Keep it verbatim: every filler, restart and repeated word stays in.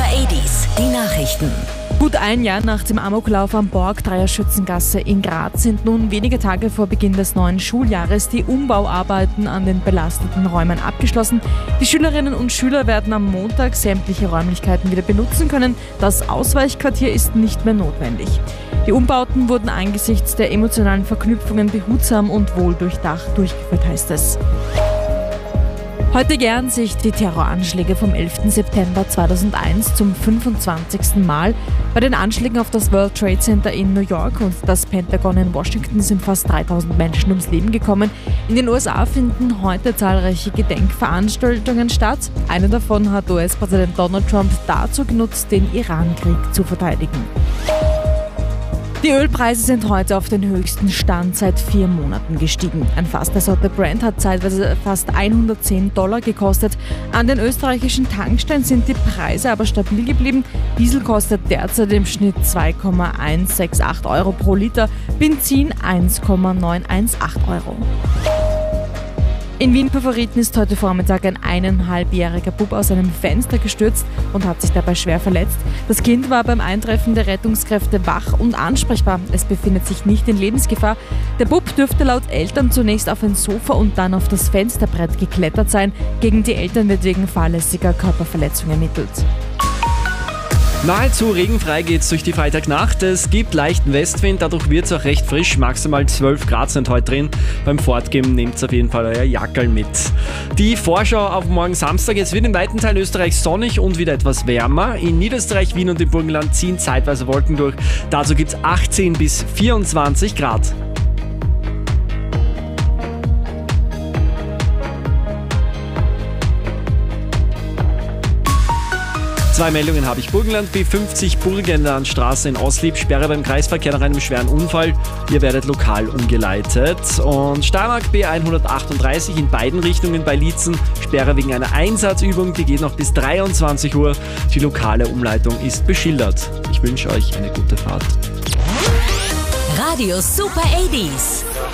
Super achtziger, die Nachrichten. Gut ein Jahr nach dem Amoklauf am Borgtreyer Schützengasse in Graz sind nun wenige Tage vor Beginn des neuen Schuljahres die Umbauarbeiten an den belasteten Räumen abgeschlossen. Die Schülerinnen und Schüler werden am Montag sämtliche Räumlichkeiten wieder benutzen können. Das Ausweichquartier ist nicht mehr notwendig. Die Umbauten wurden angesichts der emotionalen Verknüpfungen behutsam und wohldurchdacht durchgeführt, heißt es. Heute jähren sich die Terroranschläge vom elften September zweitausendeins zum fünfundzwanzigsten Mal. Bei den Anschlägen auf das World Trade Center in New York und das Pentagon in Washington sind fast dreitausend Menschen ums Leben gekommen. In den U S A finden heute zahlreiche Gedenkveranstaltungen statt. Eine davon hat U S-Präsident Donald Trump dazu genutzt, den Iran-Krieg zu verteidigen. Die Ölpreise sind heute auf den höchsten Stand seit vier Monaten gestiegen. Ein Fass der Sorte Brent hat zeitweise fast hundertzehn Dollar gekostet. An den österreichischen Tankstellen sind die Preise aber stabil geblieben. Diesel kostet derzeit im Schnitt zwei Komma hundertachtundsechzig Euro pro Liter, Benzin eins Komma neunhundertachtzehn Euro. In Wien-Favoriten ist heute Vormittag ein eineinhalbjähriger Bub aus einem Fenster gestürzt und hat sich dabei schwer verletzt. Das Kind war beim Eintreffen der Rettungskräfte wach und ansprechbar. Es befindet sich nicht in Lebensgefahr. Der Bub dürfte laut Eltern zunächst auf ein Sofa und dann auf das Fensterbrett geklettert sein. Gegen die Eltern wird wegen fahrlässiger Körperverletzung ermittelt. Nahezu regenfrei geht's durch die Freitagnacht. Es gibt leichten Westwind, dadurch wird's auch recht frisch. Maximal zwölf Grad sind heute drin. Beim Fortgehen nehmt auf jeden Fall euer Jackerl mit. Die Vorschau auf morgen Samstag. Es wird in weiten Teilen Österreichs sonnig und wieder etwas wärmer. In Niederösterreich, Wien und im Burgenland ziehen zeitweise Wolken durch. Dazu gibt's achtzehn bis vierundzwanzig Grad. Zwei Meldungen habe ich. Burgenland B fünfzig Burgenlandstraße in Oslieb, Sperre beim Kreisverkehr nach einem schweren Unfall. Ihr werdet lokal umgeleitet. Und Steiermark B hundertachtunddreißig in beiden Richtungen bei Liezen, Sperre wegen einer Einsatzübung, die geht noch bis dreiundzwanzig Uhr. Die lokale Umleitung ist beschildert. Ich wünsche euch eine gute Fahrt. Radio Super achtziger.